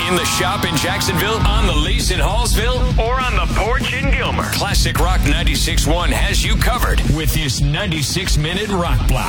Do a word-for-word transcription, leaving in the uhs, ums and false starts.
In the shop in Jacksonville, on the lease in Hallsville, or on the porch in Gilmer, Classic Rock ninety-six point one has you covered with this ninety-six minute rock block.